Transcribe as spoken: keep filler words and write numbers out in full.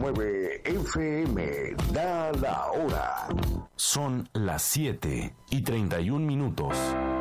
nueve F M da la hora. Son las siete y treinta y un minutos.